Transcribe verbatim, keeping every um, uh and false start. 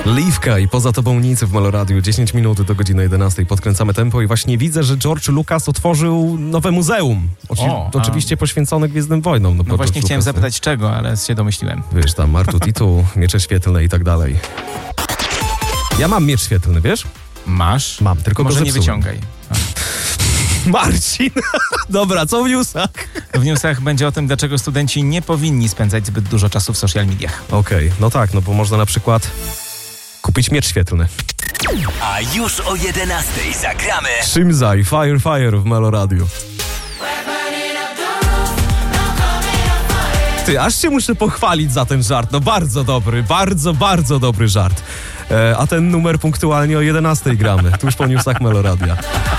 Liwka i Poza tobą nic w Meloradiu. dziesięć minut do godziny jedenastej. Podkręcamy tempo i właśnie widzę, że George Lucas otworzył nowe muzeum. Oczy- O, a- oczywiście poświęcone Gwiezdnym Wojnom. No bo właśnie George chciałem Lucas, zapytać czego, ale się domyśliłem. Wiesz, tam Martu Titu, miecze świetlne i tak dalej. Ja mam miecz świetlny, wiesz? Masz? Mam, tylko Może go nie zepsułem. wyciągaj. Marcin! Dobra, co w newsach? W newsach będzie o tym, dlaczego studenci nie powinni spędzać zbyt dużo czasu w social mediach. Okej, no tak, no bo można na przykład kupić miecz świetlny. A już o jedenastej zagramy Shimzai, Fire Fire w Meloradiu. Ty, aż się muszę pochwalić za ten żart. No bardzo dobry, bardzo, bardzo dobry żart. E, a ten numer punktualnie o jedenastej gramy, tuż po newsach Meloradia.